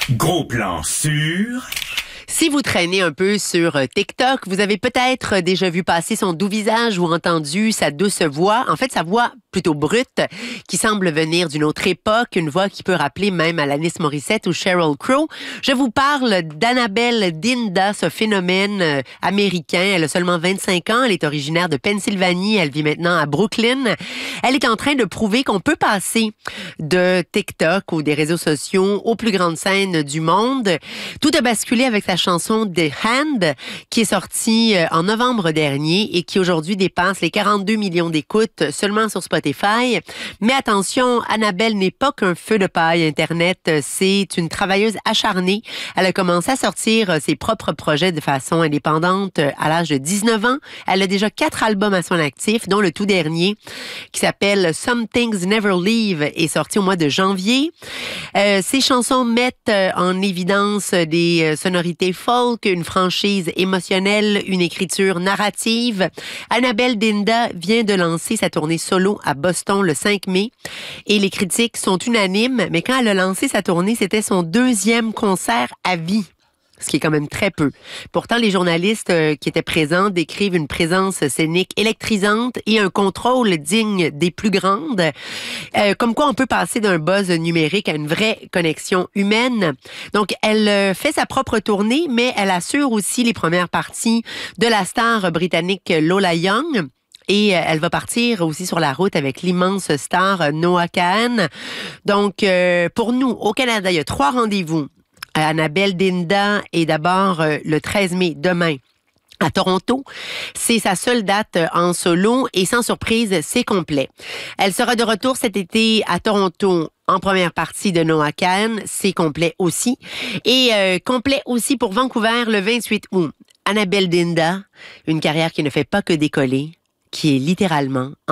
Gros plan sur... Si vous traînez un peu sur TikTok, vous avez peut-être déjà vu passer son doux visage ou entendu sa douce voix. En fait, sa voix plutôt brute, qui semble venir d'une autre époque, une voix qui peut rappeler même Alanis Morissette ou Sheryl Crow. Je vous parle d'Annabelle Dinda, ce phénomène américain. Elle a seulement 25 ans, elle est originaire de Pennsylvanie, elle vit maintenant à Brooklyn. Elle est en train de prouver qu'on peut passer de TikTok ou des réseaux sociaux aux plus grandes scènes du monde. Tout a basculé avec sa chanson The Hand, qui est sortie en novembre dernier et qui aujourd'hui dépasse les 42 millions d'écoutes seulement sur Spotify. Mais attention, Annabelle n'est pas qu'un feu de paille Internet, c'est une travailleuse acharnée. Elle a commencé à sortir ses propres projets de façon indépendante à l'âge de 19 ans. Elle a déjà 4 albums à son actif, dont le tout dernier, qui s'appelle Some Things Never Leave, est sorti au mois de janvier. Ses chansons mettent en évidence des sonorités folk, une franchise émotionnelle, une écriture narrative. Annabelle Dinda vient de lancer sa tournée solo à Boston le 5 mai et les critiques sont unanimes, mais quand elle a lancé sa tournée, c'était son 2e concert à vie. Ce qui est quand même très peu. Pourtant, les journalistes qui étaient présents décrivent une présence scénique électrisante et un contrôle digne des plus grandes. Comme quoi, on peut passer d'un buzz numérique à une vraie connexion humaine. Donc, elle fait sa propre tournée, mais elle assure aussi les premières parties de la star britannique Lola Young. Et elle va partir aussi sur la route avec l'immense star Noah Kahan. Donc, pour nous, au Canada, il y a 3 rendez-vous. Annabelle Dinda est d'abord le 13 mai, demain, à Toronto. C'est sa seule date en solo et sans surprise, c'est complet. Elle sera de retour cet été à Toronto en première partie de Noah Kahan. C'est complet aussi. Et complet aussi pour Vancouver le 28 août. Annabelle Dinda, une carrière qui ne fait pas que décoller, qui est littéralement